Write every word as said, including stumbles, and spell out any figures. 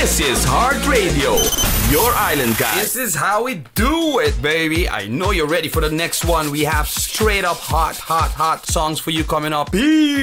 This is Heart Radio, your island guy. This is how we do it, baby. I know you're ready for the next one. We have straight up hot, hot, hot songs for you coming up. Peace.